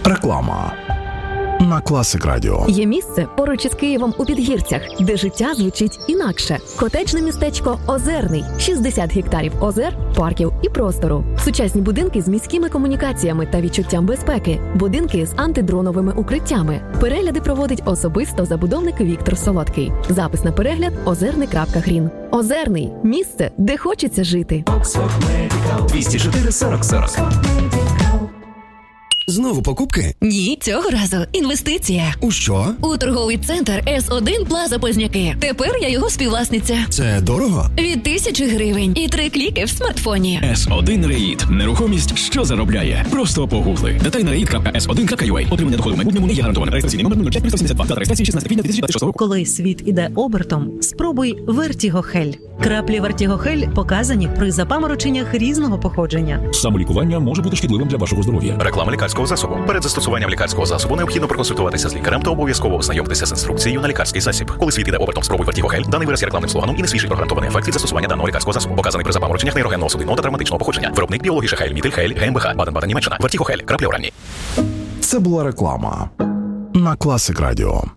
Реклама на Класик Радіо. Є місце поруч із Києвом у Підгірцях, де життя звучить інакше. Котеджне містечко Озерний. 60 гектарів озер, парків і простору. Сучасні будинки з міськими комунікаціями та відчуттям безпеки. Будинки з антидроновими укриттями. Перегляди проводить особисто забудовник Віктор Солодкий. Запис на перегляд озерний.грін. Озерний. Місце, де хочеться жити. 204 40 40. Знову покупки? Ні, цього разу інвестиція. У що? У торговий центр С1 Плаза Позняки. Тепер я його співвласниця. Це дорого? Від 1000 гривень і 3 кліки в смартфоні. S1 Рейд. Нерухомість, що заробляє. Просто погугли. Детальна reid.s1.ua. Отримання доходу в майбутньому не є гарантоване. Реєстраційний номер 05372. Дата реєстрації 16 квітня 2026 року. Коли світ іде обертом, спробуй Вертігохель. Краплі Вертігохель показані при запамороченнях різного походження. Самолікування може бути шкідливим для вашого здоров'я. Реклама лікарського засобу. Перед застосуванням лікарського засобу необхідно проконсультуватися з лікарем та обов'язково ознайомитися з інструкцією на лікарський засіб. Коли світ іде обертом, спробуй Вертігохель. Даний вираз є рекламним слоганом і не свідчить про гарантований ефект від застосування даного лікарського засобу. Показаний при запамороченнях нейрогенного судинного та травматичного походження. Виробник біології Шахель, Мітельхель, ГМБХ, Баден-Баден, Німеччина. Вертігохель. Краплі оранні. Це була реклама на Класик Радіо.